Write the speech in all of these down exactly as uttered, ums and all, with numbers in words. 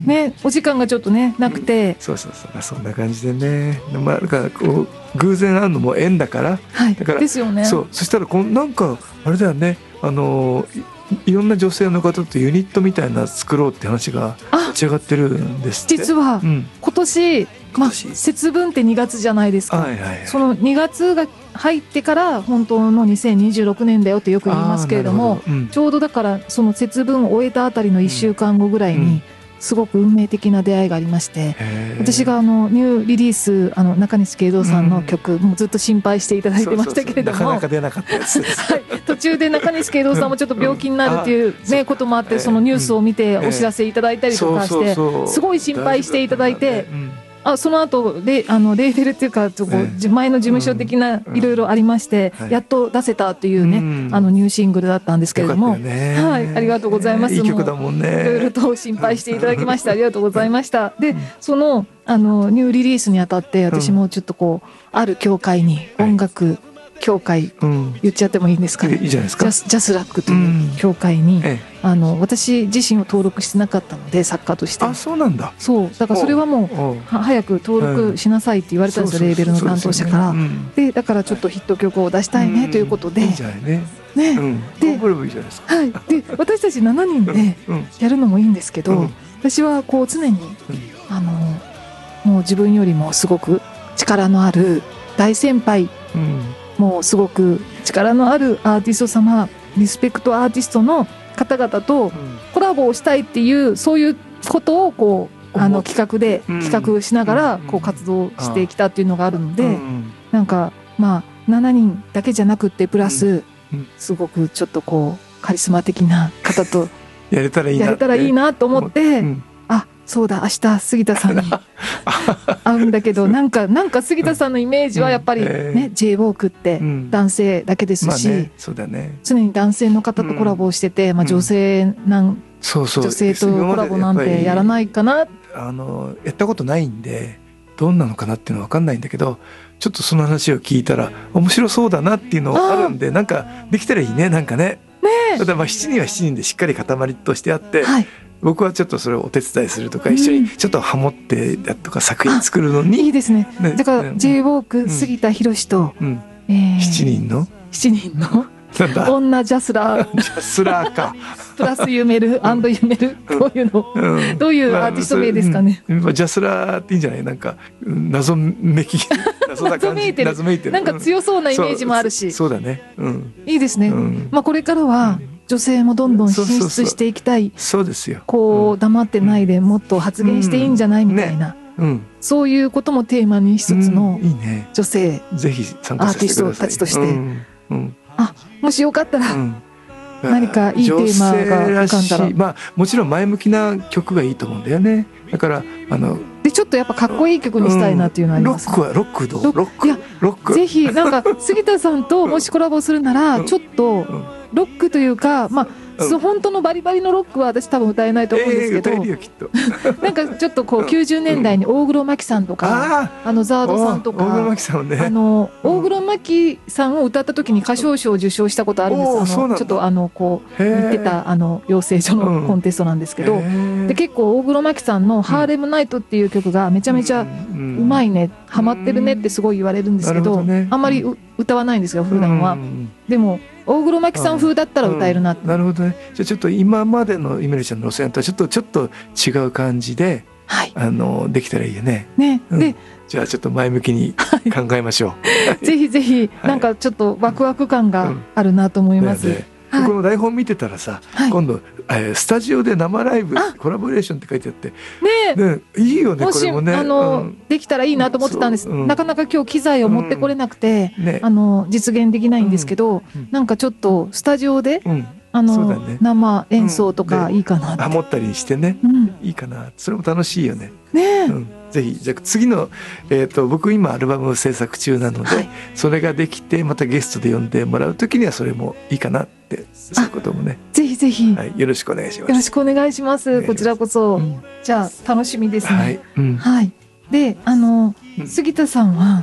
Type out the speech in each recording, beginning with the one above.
ね、お時間がちょっとねなくて、 そうそうそう、そんな感じでね、まあ、だからこう偶然会うのも縁だから、 はい、 だからですよね。 そう、そしたらこんなんかあれだよね、あのい、いろんな女性の方とユニットみたいな作ろうって話が立ち上がってるんですって。 実は、うん、今年、まあ、節分ってにがつじゃないですか、はいはいはい、そのにがつが入ってから本当のにせんにじゅうろくねんだよってよく言いますけれども、うん、ちょうどだからその節分を終えたあたりのいっしゅうかんごぐらいに、うんうん、すごく運命的な出会いがありまして、私があのニューリリース、あの中西慶三さんの曲、うん、もうずっと心配していただいてましたけれども、 なかなか出なかったやつです、 はい、途中で中西慶三さんもちょっと病気になるっていう、ね、こともあって、そのニュースを見てお知らせいただいたりとかして、すごい心配していただいて、あその後であのレーベルっていうかこう前の事務所的ないろいろありまして、やっと出せたっていうね、あのニューシングルだったんですけれども、はい、ありがとうございます。 いい曲だもんね。 いろいろと心配していただきましてありがとうございました。でそのあのニューリリースにあたって私もちょっとこうある協会に音楽協会、うん、言っちゃってもいいんですかね。 いいじゃないですか。 ジャス、ジャスラックという協会に、うんええ、あの私自身を登録してなかったので作家として。 あ、そうなんだ。 そうだからそれはもう早く登録しなさいって言われたんですよ、レーベルの担当者から。でだからちょっとヒット曲を出したいねということで、 いいじゃないね。 ね、 うん、 で、 これもいいじゃないですか。 はい、で私たちしちにんでやるのもいいんですけど、うん、私はこう常に、うん、あのもう自分よりもすごく力のある大先輩、うんもうすごく力のあるアーティスト様、リスペクトアーティストの方々とコラボをしたいっていう、そういうことをこうあの企画で企画しながらこう活動してきたっていうのがあるので、なんかまあしちにんだけじゃなくってプラスすごくちょっとこうカリスマ的な方とやれたらいいなやれたらいいなと思って、あ、そうだ、明日杉田さんに会うんだけど、なんかなんか杉田さんのイメージはやっぱりね、J-ウォークって男性だけですし、常に男性の方とコラボをしてて、まあ女性なん女性とコラボなんてやらないかな。 あのやったことないんでどんなのかなっていうのは分かんないんだけど、ちょっとその話を聞いたら面白そうだなっていうのがあるんで、なんかできたらいいね、なんかね。 ね、 ただまあしちにんはしちにんでしっかり塊としてあって、はい、僕はちょっとそれをお手伝いするとか、うん、一緒にちょっとハモってだとか作品作るのにいいですね。ね、だから J-ウォーク、うん、杉田博と、 うんえー、しちにんのしちにんの女ジャスラージャスラーかプラスユメル&ユメル、こういうの、うん、どういうアーティスト名ですかね。 まあ、ジャスラーっていいんじゃない、なんか謎めき謎な感じ、 謎めいてる、謎めいてる、なんか強そうなイメージもあるし、 そう、そうだね、うん、いいですね、うんまあ、これからは女性もどんどん進出していきたい、 そうですよ、 こう黙ってないでもっと発言していいんじゃないみたいな、うんねうん、そういうこともテーマに一つの女性アーティストたちとして、うんうん、あ、もしよかったら、うん何かいいテーマが浮かんだら、 まあ、もちろん前向きな曲がいいと思うんだよね。だからあのでちょっとやっぱかっこいい曲にしたいなっていうのはあります、 ねうん、ロックはロックどうロックいやロックぜひなんか杉田さんともしコラボするならちょっとロックというか、まあうん、本当のバリバリのロックは私多分歌えないと思うんですけど、えー、歌えるよきっとなんかちょっとこうきゅうじゅうねんだいに大黒摩季さんとか、うん、あのザードさんとか、 大黒摩季さんね、 あの大黒摩季さんを歌った時に歌唱賞を受賞したことあるんです。あのちょっとあのこう言ってたあの養成所のコンテストなんですけど、うん、で結構大黒摩季さんの「ハーレムナイト」っていう曲がめちゃめちゃうまいね、ハマってるねってすごい言われるんですけど、ね、あんまり歌わないんですよ普段は、うん、でも大黒摩季さん風だったら歌えるなって、 うん、なるほどね。じゃあちょっと今までのイメルちゃんの路線とはちょっとちょっと違う感じで、はい、あのできたらいいよね。 ね、 うん、 でじゃあちょっと前向きに考えましょう、 はい、ぜひぜひなんかちょっとワクワク感があるなと思います、うんうんはい、この台本見てたらさ、はい、今度、えー、スタジオで生ライブコラボレーションって書いてあって、ねね、いいよね。 もしこれもねあの、うん、できたらいいなと思ってたんです、うん、なかなか今日機材を持ってこれなくて、うんね、あの実現できないんですけど、うん、なんかちょっとスタジオで、うんあのね、生演奏とかいいかなって、 ハモったりしてね、うん、いいかな。それも楽しいよね。 ね、 うん、ぜひじゃあ次の、えー、と僕今アルバム制作中なので、はい、それができてまたゲストで呼んでもらう時にはそれもいいかなって、そういうこともね、 ぜひぜひ、 はい、よろしくお願いします。 よろしくお願いします。こちらこそ、うん、じゃあ楽しみですね。 はい、うんはい、であの、うん、杉田さんは、うん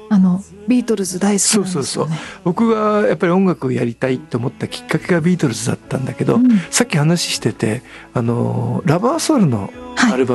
あのビートルズ大好きなんですよね。 そうそうそう。僕がやっぱり音楽をやりたいと思ったきっかけがビートルズだったんだけど、うん、さっき話しててあのラバーソウルのアルバム